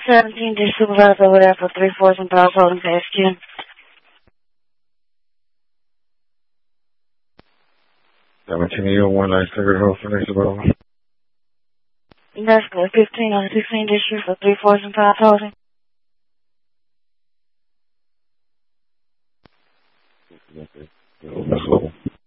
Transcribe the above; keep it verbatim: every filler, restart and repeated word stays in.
seventeen, dish supervisor over there for three fours and power holding past ten. seventeen, you one nine cigarette hold for next above. That's good. fifteen on the sixteen district for three fours and five holding. Okay. Let's go.